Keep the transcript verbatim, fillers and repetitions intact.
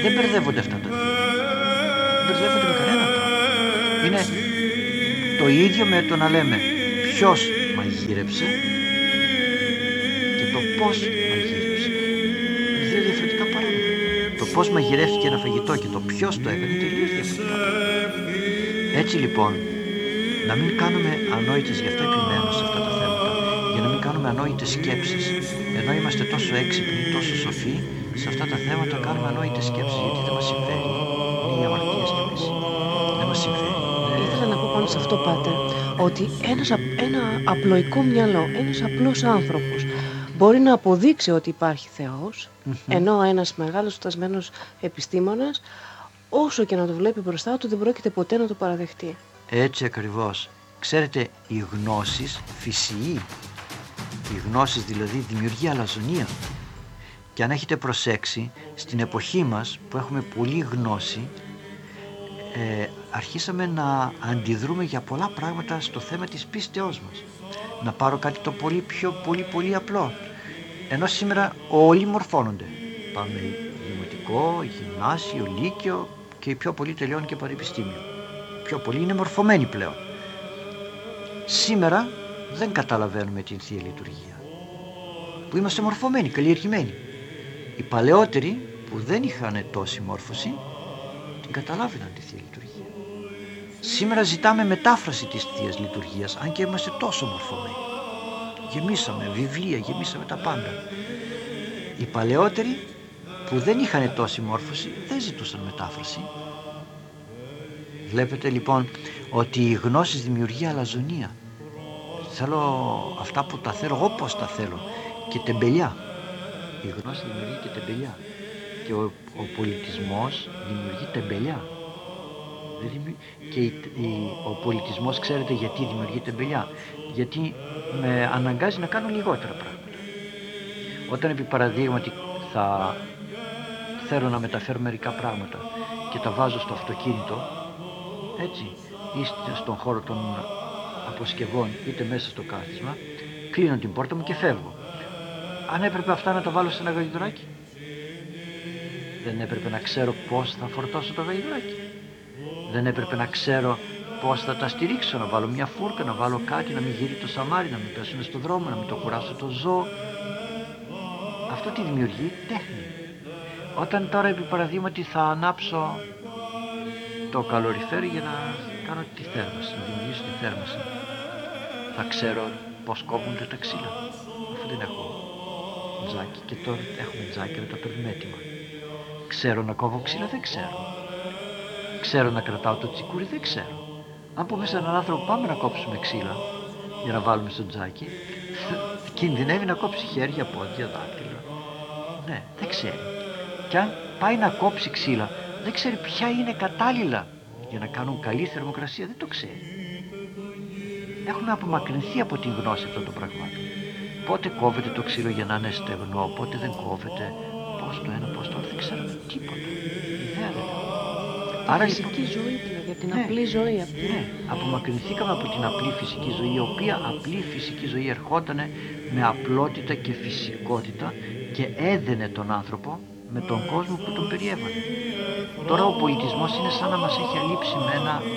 δεν μπερδεύονται αυτά τα δύο. Δεν μπερδεύονται με κανένα τρόπο. Είναι το ίδιο με το να λέμε ποιος μαγείρεψε και το πώς μαγείρεψε. Είναι δύο διαφορετικά πράγματα. Το πώς μαγειρεύτηκε ένα φαγητό και το ποιος το έκανε είναι τελείως διαφορετικά πράγματα. Έτσι λοιπόν, να μην κάνουμε ανόητες, γι' αυτό επιμένω σε αυτά τα θέματα, για να μην κάνουμε ανόητες σκέψεις. Ενώ είμαστε τόσο έξυπνοι, τόσο σοφοί, σε αυτά τα θέματα κάνουμε ανόητες σκέψεις, γιατί δεν μας συμφέρει. Είναι η αμαρτία στη μέση. Δεν μας συμφέρει. Ήθελα να πω πάνω σε αυτό, Πάτερ, ότι ένας, ένα απλοϊκό μυαλό, ένας απλός άνθρωπος μπορεί να αποδείξει ότι υπάρχει Θεός, mm-hmm. ενώ ένας μεγάλος φτασμένος επιστήμονας, όσο και να το βλέπει μπροστά του, δεν πρόκειται ποτέ να το παραδεχτεί. Έτσι ακριβώς. Ξέρετε, οι γνώσεις φυσιεί. Οι γνώσεις δηλαδή δημιουργεί αλαζονία. Και αν έχετε προσέξει, στην εποχή μας που έχουμε πολύ γνώση, ε, αρχίσαμε να αντιδρούμε για πολλά πράγματα στο θέμα της πίστεώς μας. Να πάρω κάτι το πολύ πιο πολύ πολύ απλό. Ενώ σήμερα όλοι μορφώνονται. Πάμε δημοτικό, γυμνάσιο, λύκειο και οι πιο πολλοί τελειώνουν και πανεπιστήμιο. Οι πιο πολλοί είναι μορφωμένοι πλέον. Σήμερα δεν καταλαβαίνουμε την Θεία Λειτουργία. Που είμαστε μορφωμένοι, καλλιεργημένοι. Οι παλαιότεροι που δεν είχαν τόση μόρφωση την καταλάβαιναν τη Θεία Λειτουργία. Σήμερα ζητάμε μετάφραση της Θείας Λειτουργίας, αν και είμαστε τόσο μορφωμένοι. Γεμίσαμε βιβλία, γεμίσαμε τα πάντα. Οι παλαιότεροι που δεν είχαν τόση μόρφωση δεν ζητούσαν μετάφραση. Βλέπετε λοιπόν ότι η γνώση δημιουργεί αλαζονία. Θέλω αυτά που τα θέλω όπως τα θέλω και τεμπελιά. Η γνώση δημιουργεί και τεμπελιά. Και ο, ο πολιτισμός δημιουργεί τεμπελιά. Και η, η, ο πολιτισμός, ξέρετε γιατί δημιουργεί τεμπελιά? Γιατί με αναγκάζει να κάνω λιγότερα πράγματα. Όταν επί παραδείγματι θα θέλω να μεταφέρω μερικά πράγματα και τα βάζω στο αυτοκίνητο, έτσι, είτε στον χώρο των αποσκευών είτε μέσα στο κάθισμα, κλείνω την πόρτα μου και φεύγω. Αν έπρεπε αυτά να τα βάλω σε ένα γαϊδουράκι, δεν έπρεπε να ξέρω πώς θα φορτώσω το γαϊδουράκι? Δεν έπρεπε να ξέρω πώς θα τα στηρίξω? Να βάλω μια φούρκα, να βάλω κάτι, να μην γύρει το σαμάρι, να μην πέσουν στον δρόμο, να μην το κουράσω το ζώο. Αυτό τι δημιουργεί? Τέχνη. Όταν τώρα επί παραδείγματι θα ανάψω το καλοριφέρ για να κάνω τη θέρμανση, να δημιουργήσω τη θέρμανση, θα ξέρω πώς κόβονται τα ξύλα? Αφού δεν έχω τζάκι, και τώρα έχουμε τζάκι να τα παίρνουμε έτοιμα. Ξέρω να κόβω ξύλα? Δεν ξέρω. Ξέρω να κρατάω το τσικούρι? Δεν ξέρω. Αν πούμε σε έναν άνθρωπο πάμε να κόψουμε ξύλα για να βάλουμε στο τζάκι, κινδυνεύει να κόψει χέρια, πόδια, δάχτυλα. Ναι, δεν ξέρει. Και αν πάει να κόψει ξύλα, δεν ξέρει ποια είναι κατάλληλα για να κάνουν καλή θερμοκρασία. Δεν το ξέρει. Έχουμε απομακρυνθεί από την γνώση αυτών των πραγμάτων. Πότε κόβεται το ξύλο για να είναι στεγνό, πότε δεν κόβεται, πώς το ένα, πώς το άλλο, δεν ξέρουμε τίποτα. Ιδέα δεν έχουμε. Άρα, φυσική λοιπόν, ζωή δηλαδή, από την ναι, απλή ζωή αυτή. Ναι, απομακρυνθήκαμε από την απλή φυσική ζωή, η οποία απλή φυσική ζωή ερχόταν με απλότητα και φυσικότητα και έδαινε τον άνθρωπο με τον κόσμο που τον περιέβανε. Τώρα ο πολιτισμός είναι σαν να μας έχει αλείψει με ένα